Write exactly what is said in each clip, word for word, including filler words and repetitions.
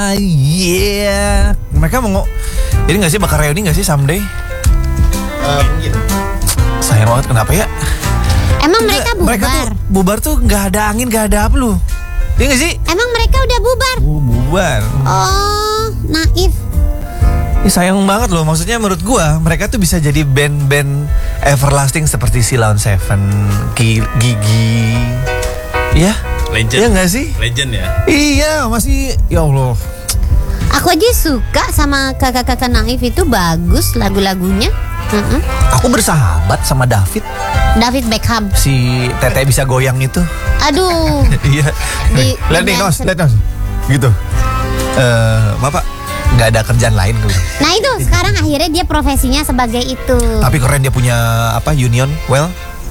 yeah. Mereka mau jadi nggak sih bakal reuni nggak sih someday? Uh, mungkin. Sayang banget kenapa ya? Emang mereka bubar? Mereka tuh bubar tuh nggak ada angin, nggak ada apa lu? Iya nggak sih? Emang mereka udah bubar? Oh, bubar. Oh, naif. Ini sayang banget loh. Maksudnya menurut gua mereka tuh bisa jadi band-band everlasting seperti Sheila on Seven, Gigi, ya? Legend. Iya nggak sih? Legend ya. Iya masih. Ya Allah. Aku aja suka sama kakak-kakak naif itu, bagus lagu-lagunya. Uh-uh. Aku bersahabat sama David. David Beckham. Si Tete bisa goyang itu. Aduh. Iya. Di- Lihat nih Nos, lihat Nos. Gitu. Eh, Bapak nggak ada kerjaan lain gue. Nah itu sekarang akhirnya dia profesinya sebagai itu. Tapi keren dia punya apa Union Well.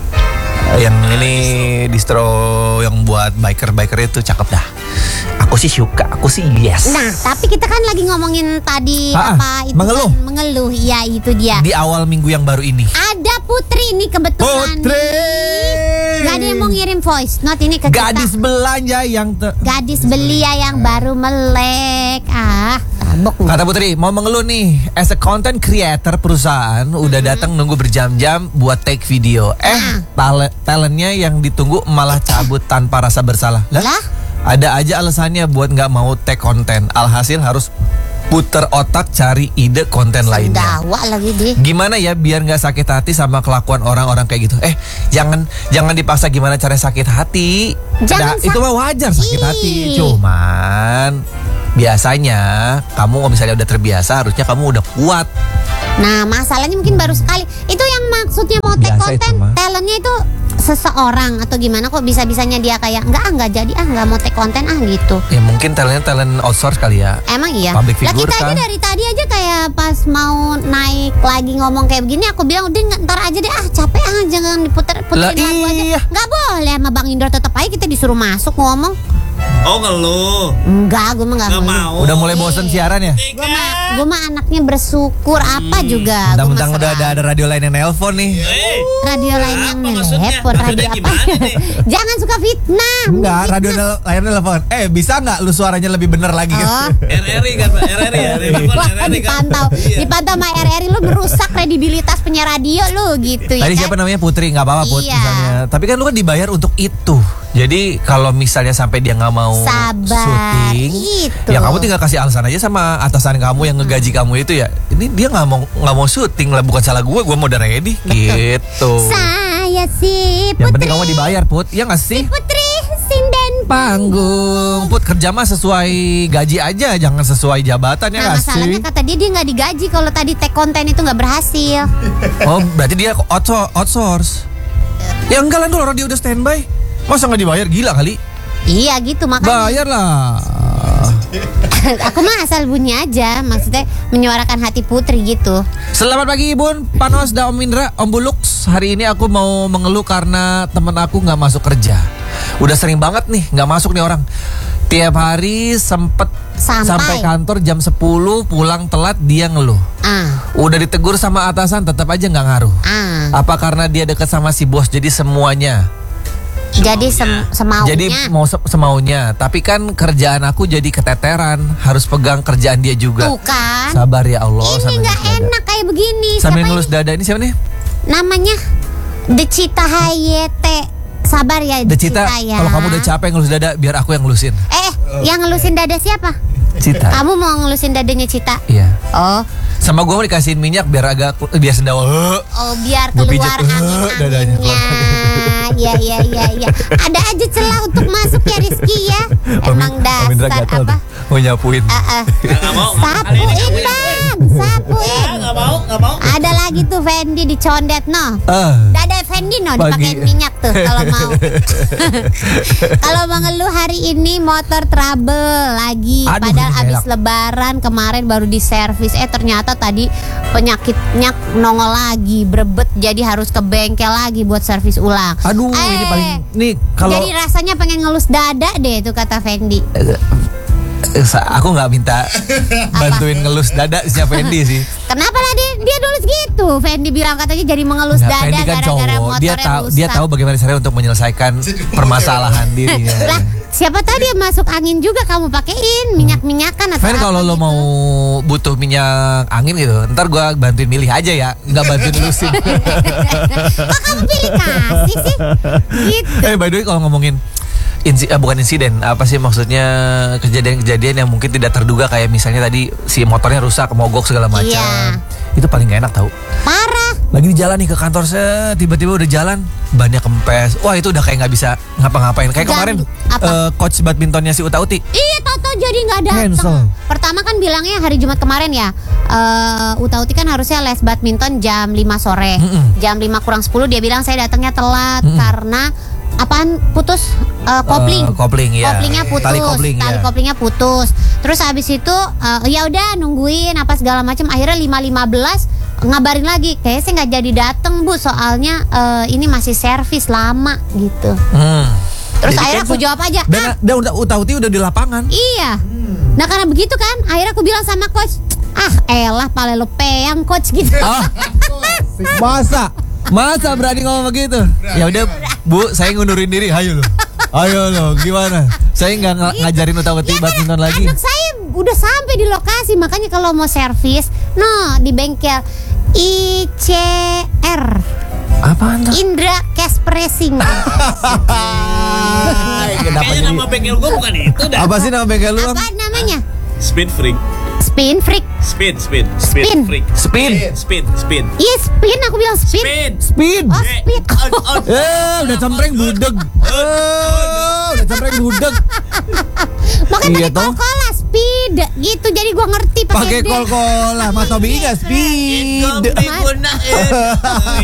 Yang ini distro yang buat biker-biker itu cakep dah. Aku sih suka, aku sih yes. Nah, tapi kita kan lagi ngomongin tadi Ah, apa itu mengeluh. kan, mengeluh. Iya, itu dia. Di awal minggu yang baru ini. Ada Putri nih kebetulan. Putri. nih. Gak ada yang mau ngirim voice note ini ke Gadis kita. belanja yang te- Gadis belia yang baru melek. Ah, tabok. Kata Putri, mau mengeluh nih. As a content creator perusahaan udah datang nunggu berjam-jam buat take video. Eh, Ah. tale- talentnya yang ditunggu malah cabut tanpa rasa bersalah. Lah? Lah? Ada aja alasannya buat nggak mau take konten. Alhasil harus puter otak cari ide konten lainnya. Sendawa lagi deh. Gimana ya biar nggak sakit hati sama kelakuan orang-orang kayak gitu? Eh, jangan jangan dipaksa gimana cara sakit hati. Jangan Nah, itu mah wajar sakit Ih. hati. Cuman biasanya kamu kalau misalnya udah terbiasa, harusnya kamu udah kuat. Nah, masalahnya mungkin baru sekali. Itu yang maksudnya mau take Biasa itu, konten, mah. talentnya itu seseorang atau gimana kok bisa-bisanya dia kayak enggak ah, enggak jadi ah enggak mau take konten ah gitu. Ya mungkin talentnya talent outsource kali ya. Emang iya. Public Lah figure kita aja kan? dari tadi aja kayak pas mau naik lagi ngomong kayak begini aku bilang udah ntar aja deh ah capek ah jangan diputer-puterin Lah, lagu aja. iya. Enggak boleh sama Bang Indro tetap aja kita disuruh masuk ngomong. Oh ngeluh. Enggak, gue mah enggak Nggak mau. mau. Udah mulai bosen siaran ya? Gue mah gue mah anaknya bersyukur apa juga. Gua Mentang-mentang mah udah serah. ada, ada radio lain yang nelpon nih. Eh, Radio lain yang apa maksudnya? nelpon, radio Maksudnya apa? gimana nih? Jangan suka fitnah. Enggak, Fitnah. radio nel- lain nelpon. Eh, bisa nggak lu suaranya lebih bener lagi gitu? Oh. R R I kan Pak, R R I ya. Wah, R R I kan. dipantau, Iya. dipantau sama R R I lu merusak kredibilitas penyiar radio lu gitu ya. Tadi kan? siapa namanya Putri, nggak apa-apa Put Iya. misalnya. Tapi kan lu kan dibayar untuk itu. Jadi kalau misalnya sampai dia nggak mau Sabar, syuting, itu. ya kamu tinggal kasih alasan aja sama atasan kamu yang ngegaji kamu itu ya. Ini dia nggak mau nggak mau syuting lah, bukan salah gue, gue mau udah ready gitu. Saya si Yang Putri. penting kamu dibayar Put, ya nggak sih? Putri sinden Panggung, Put kerja mah sesuai gaji aja, jangan sesuai jabatan ya Nah nggak sih? masalahnya kata dia dia nggak digaji kalau tadi take konten itu nggak berhasil. Oh berarti dia outsource, outsource. Ya enggak lah dulu orang dia udah standby. Masa nggak dibayar, gila kali? Iya gitu makanya. Bayar lah. Aku mah asal bunyi aja, maksudnya menyuarakan hati Putri gitu. Selamat pagi Bun, Panos dan Om Indra, Om Bulux. Hari ini aku mau mengeluh karena temen aku nggak masuk kerja. Udah sering banget nih nggak masuk nih orang. Tiap hari sempet Sampai. sampai kantor jam sepuluh, pulang telat dia ngeluh. Ah, Udah ditegur sama atasan tetap aja nggak ngaruh. ah. Apa karena dia dekat sama si bos jadi semuanya? Jadi sem- semaunya. Jadi mau se- semaunya. Tapi kan kerjaan aku jadi keteteran, harus pegang kerjaan dia juga. Tuh kan. Sabar ya Allah. Ini sambil nggak ngelus dada. enak kayak begini. Sambil Siapa ngelus dada ini siapa nih? ini? Namanya Decita Hayete. Sabar ya Decita, Decita ya. kalau kamu udah capek ngelus dada, biar aku yang ngelusin. Eh, yang ngelusin dada siapa? Cita. Kamu mau ngelusin dadanya Cita? Iya. Oh, Sama gue mau dikasihin minyak biar agak biar sendawa. oh biar Gua keluar pijat, eh, dadanya angin-anginnya. Iya, iya, iya, iya. Ada aja celah untuk masuk ya Rizky ya. Emang Om Indra dasar gatel apa? tuh. Mau nyapuin. Ah, ah. Nggak mau. Sapuin bang, sapuin. Nggak mau, nggak mau. Ada lagi tuh Fendi dicondet no. Ah. Dada Fendi no Pagi. dipakein minyak tuh kalau mau. Kalau mengeluh hari ini motor trouble lagi. Aduh, Padahal nggak abis enak. lebaran kemarin baru diservis. Eh ternyata tadi penyakitnya nongol lagi, brebet jadi harus ke bengkel lagi buat servis ulang. Aduh, Eh, ini paling nih kalau Jadi rasanya pengen ngelus dada deh tuh kata Fendi. Eh, sa- aku nggak minta bantuin ngelus dada siapa Fendi sih. Kenapa lah dia dia nulis gitu? Fendi bilang katanya jadi mengelus Nggak, dada Fendi kan gara-gara cowok. motornya Dia tahu rusak. dia tahu bagaimana caranya untuk menyelesaikan permasalahan dirinya. Lah, Siapa tadi yang masuk angin juga kamu pakein minyak-minyakan atau Fan, apa kalau lo gitu. mau butuh minyak angin gitu, ntar gua bantuin milih aja ya, nggak bantuin lusin. Kok kamu pilih kasih sih? Gitu. Eh by the way, kalau ngomongin insi, eh, bukan insiden, apa sih maksudnya, kejadian-kejadian yang mungkin tidak terduga, kayak misalnya tadi si motornya rusak, mogok segala macam. Iya. Itu paling gak enak tau. Parah. Lagi di jalan nih ke kantor, set tiba-tiba udah jalan, bannya kempes. Wah, itu udah kayak nggak bisa ngapa-ngapain. Kayak Jangan- kemarin apa? eh, coach badmintonnya si Uta Uti. Iya, Toto jadi nggak datang. Cancel. Pertama kan bilangnya hari Jumat kemarin ya. eh Uta Uti kan harusnya les badminton jam lima sore. Mm-mm. Jam lima kurang sepuluh dia bilang saya datangnya telat Mm-mm. karena apaan putus eh, kopling. Eh, kopling, ya. Koplingnya putus. Tali kopling, Tali ya. koplingnya putus. Terus habis itu eh, ya udah nungguin apa segala macam, akhirnya lima lima belas ngabarin lagi, kayaknya saya nggak jadi dateng Bu, soalnya eh, ini masih servis lama gitu. Hmm. Terus Jadi akhirnya aku cancel. jawab aja, Dan, ah dan Uta, Uta Uti udah di lapangan. iya. Nah karena begitu kan, akhirnya aku bilang sama coach, ah elah pale lo peyang coach gitu. Ah, masa? Masa berani ngomong begitu? Ya udah Bu, saya ngundurin diri. Ayo lo. Ayo lo, gimana? Saya nggak ng- ngajarin Uta Uti Ya, badminton lagi. Anak saya udah sampai di lokasi, makanya kalau mau servis, no di bengkel I C R Apaan tuh? Indra Cash Pressing. Kenapa Kayaknya jadi- nama bengkel gua bukan itu dah. Apa sih nama bengkel lu? Apa namanya? Speed Freak. Spin Freak. Speed, speed, Spin. speed freak. Spin. Speed, speed. Iya spin, aku bilang spin. Speed. Spin. Oh spin. On, on. Eh, udah cempreng budeg. Eh, udah cempreng budeg. Makanya Iya pakai toh. Coca-Cola speed gitu, jadi gua ngerti Pakai D. kol-kola, Mas Tobi nggak speed. Digunain.